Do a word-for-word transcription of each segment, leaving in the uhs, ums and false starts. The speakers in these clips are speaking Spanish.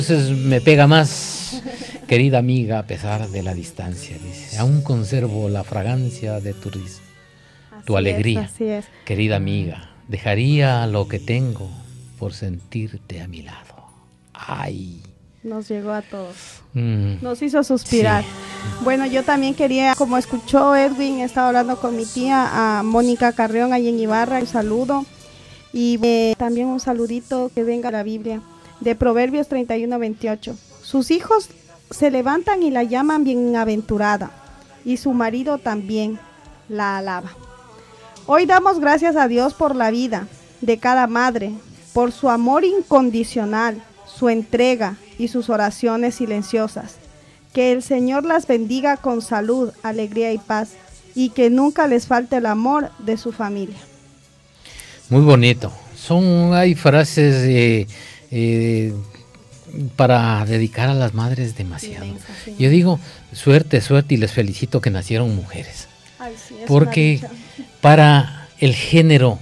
Entonces me pega más, querida amiga, a pesar de la distancia, dice, aún conservo la fragancia de tu risa, tu alegría, así es. Querida amiga, dejaría lo que tengo por sentirte a mi lado. Ay. Nos llegó a todos, Mm. nos hizo suspirar. Sí. Bueno, yo también quería, como escuchó Edwin, estaba hablando con mi tía, a Mónica Carrión, ahí en Ibarra, un saludo. Y eh, también un saludito que venga a la Biblia, de Proverbios treinta y uno, veintiocho. Sus hijos se levantan y la llaman bienaventurada, y su marido también la alaba. Hoy damos gracias a Dios por la vida de cada madre, por su amor incondicional, su entrega y sus oraciones silenciosas. Que el Señor las bendiga con salud, alegría y paz, y que nunca les falte el amor de su familia. Muy bonito. Son, hay frases eh, eh, para dedicar a las madres demasiado. Sí, sí. Yo digo, suerte, suerte, y les felicito que nacieron mujeres. Ay, sí, es porque para el género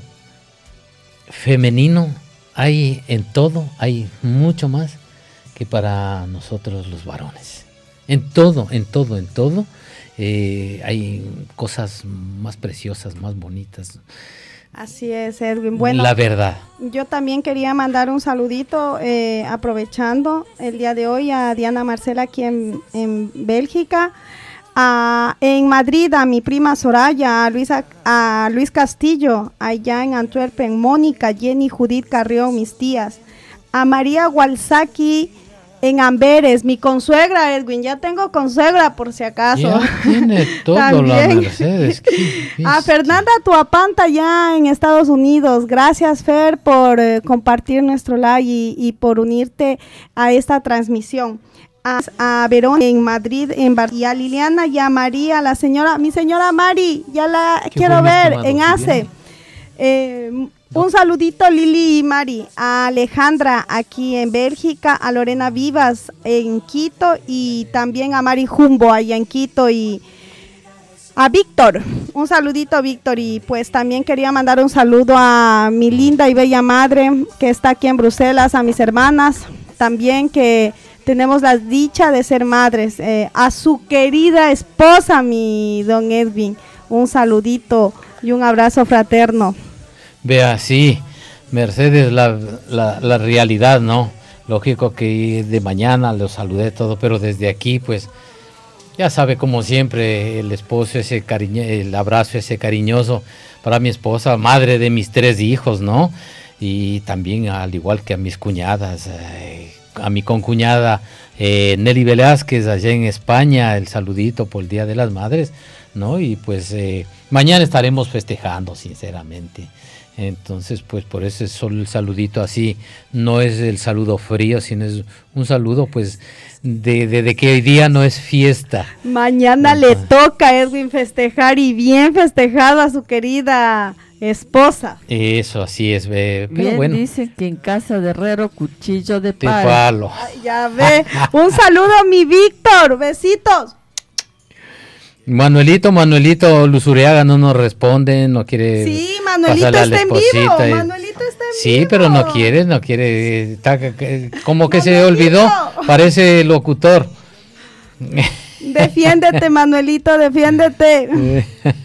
femenino hay en todo, hay mucho más que para nosotros los varones. En todo, en todo, en todo, eh, hay cosas más preciosas, más bonitas. Así es, Edwin. Bueno, la verdad. Yo también quería mandar un saludito, eh, aprovechando el día de hoy, a Diana Marcela aquí en, en Bélgica, a, en Madrid a mi prima Soraya, a, Luisa, a Luis Castillo, allá en Antwerpen, Mónica, Jenny, Judith Carrión, mis tías, a María Walsaki en Amberes, mi consuegra, Edwin, ya tengo consuegra por si acaso. Ya tiene todo la Mercedes. A Fernanda Tuapanta ya en Estados Unidos, gracias Fer por eh, compartir nuestro live y, y por unirte a esta transmisión. A, a Verón en Madrid, en Bar y a Liliana y a María, la señora, mi señora Mari, ya la Qué quiero ver en A C E. Eh, Un saludito Lili y Mari, a Alejandra aquí en Bélgica, a Lorena Vivas en Quito y también a Mari Jumbo allá en Quito y a Víctor, un saludito Víctor. Y pues también quería mandar un saludo a mi linda y bella madre que está aquí en Bruselas, a mis hermanas también que tenemos la dicha de ser madres, eh, a su querida esposa, mi don Edwin, un saludito y un abrazo fraterno. Vea, sí, Mercedes, la, la, la realidad, ¿no? Lógico que de mañana los saludé todo, pero desde aquí, pues, ya sabe, como siempre, el esposo, ese cariño, el abrazo ese cariñoso para mi esposa, madre de mis tres hijos, ¿no? Y también, al igual que a mis cuñadas, eh, a mi concuñada eh, Nelly Velázquez, allá en España, el saludito por el Día de las Madres, ¿no? Y pues, eh, mañana estaremos festejando, sinceramente. Entonces, pues por eso es solo el saludito así, no es el saludo frío, sino es un saludo pues de, de, de que hoy día no es fiesta. Mañana Entonces, le toca a Edwin festejar y bien festejado a su querida esposa. Eso, así es. Pero bien bueno. Dicen que en casa de herrero cuchillo de palo. De palo. Ay, ya ve, un saludo a mi Víctor, besitos. Manuelito, Manuelito Luzuriaga no nos responde, no quiere. Sí, Manuelito está en vivo. Y... Manuelito está en sí, vivo. pero no quiere, no quiere. Está, como que se olvidó, parece locutor. Defiéndete, Manuelito, defiéndete.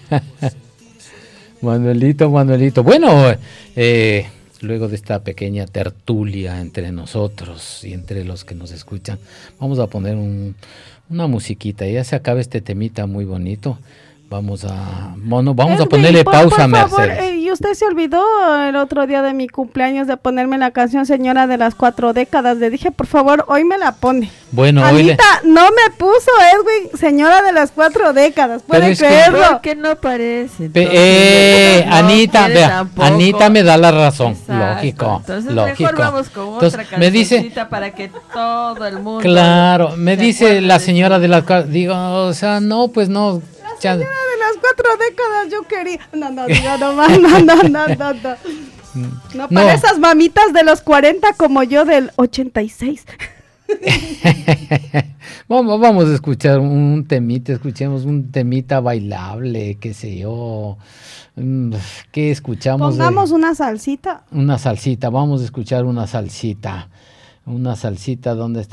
Manuelito, Manuelito. Bueno, eh, luego de esta pequeña tertulia entre nosotros y entre los que nos escuchan, vamos a poner un. Una musiquita, ya se acaba este temita muy bonito. Vamos a bueno, vamos Edwin, a ponerle por, pausa por a favor, Mercedes. Eh, y usted se olvidó el otro día de mi cumpleaños de ponerme la canción Señora de las Cuatro Décadas. Le dije, por favor, hoy me la pone. Bueno, Anita le... no me puso Edwin Señora de las Cuatro Décadas. ¿Puede creerlo? ¿Por qué no aparece? Entonces, eh, no Anita, vea, tampoco. Anita me da la razón. Exacto. Lógico. Entonces lógico. mejor vamos con Entonces, otra me dice, para que todo el mundo. Claro, me dice la señora de las digo, o sea, no, pues no. La señora de las cuatro décadas yo quería. No, no, digo, no, no, no, no, no, no. No para no. Esas mamitas de los cuarenta como yo del ochenta y seis. vamos, vamos a escuchar un temita, escuchemos un temita bailable, qué sé yo. ¿Qué escuchamos? Pongamos de... una salsita. Una salsita, vamos a escuchar una salsita. Una salsita, ¿dónde está?